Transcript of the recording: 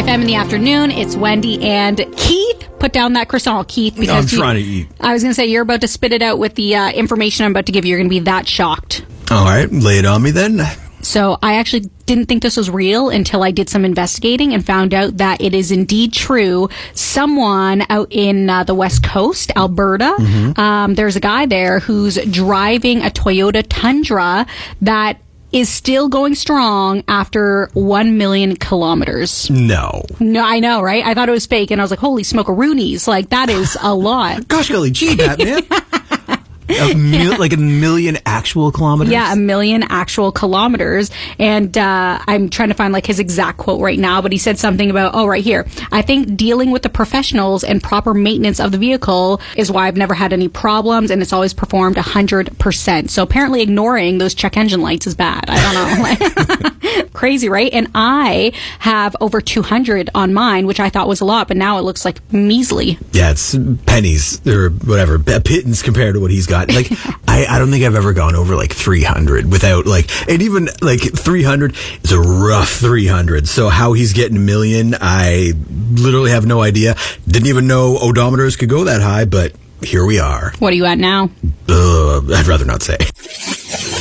FM in the afternoon. It's Wendy and Keith. Put down that croissant, Keith. Because I'm trying to eat. I was going to say, you're about to spit it out with the information I'm about to give you. You're going to be that shocked. All right, lay it on me then. So I actually didn't think this was real until I did some investigating and found out that it is indeed true. Someone out in the West Coast, Alberta, there's a guy there who's driving a Toyota Tundra that is still going strong after 1 million kilometers. No, I know, right? I thought it was fake, and I was like, holy smoke-a-roonies. Like, that is a lot. Gosh, golly gee, Batman. Like 1 million actual kilometers? Yeah, 1 million actual kilometers. And I'm trying to find like his exact quote right now, but he said something about, right here. I think dealing with the professionals and proper maintenance of the vehicle is why I've never had any problems, and it's always performed 100%. So apparently ignoring those check engine lights is bad. I don't know. Crazy, right? And I have over 200 on mine, which I thought was a lot, but now it looks like measly. Yeah, it's pennies or whatever, a pittance compared to what he's got. Like, I don't think I've ever gone over like 300 without like, and even like 300 is a rough 300. So how he's getting 1 million, I literally have no idea. Didn't even know odometers could go that high, but here we are. What are you at now? I'd rather not say.